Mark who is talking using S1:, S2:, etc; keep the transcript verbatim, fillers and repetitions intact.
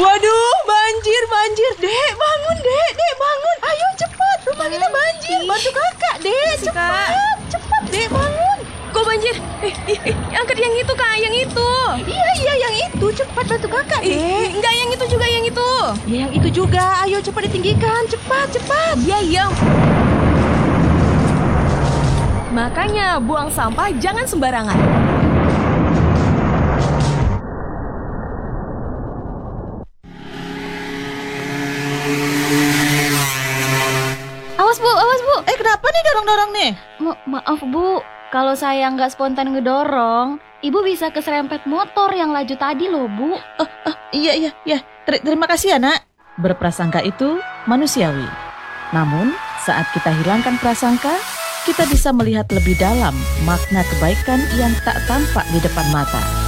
S1: Waduh, banjir, banjir. Dek, bangun, Dek. Dek, bangun. Ayo cepat, rumah kita banjir. Bantu kakak, Dek. Cepat, cepat, Dek, bangun.
S2: Kok banjir? Eh, eh, eh, angkat yang itu, Kak, yang itu.
S1: Iya, iya, yang itu. Cepat bantu kakak, Dek.
S2: Eh, enggak, yang itu juga, yang itu.
S1: Ya, yang itu juga. Ayo cepat ditinggikan. Cepat, cepat.
S2: Iya, iya. Makanya buang sampah jangan sembarangan.
S3: Awas Bu, awas Bu.
S1: Eh, kenapa nih dorong-dorong nih?
S3: Ma- maaf Bu, kalau saya nggak spontan ngedorong, Ibu bisa keserempet motor yang laju tadi loh Bu.
S1: Oh, oh, iya, iya, iya. Ter- terima kasih ya, Nak. Berprasangka itu manusiawi. Namun, saat kita hilangkan prasangka, kita bisa melihat lebih dalam makna kebaikan yang tak tampak di depan mata.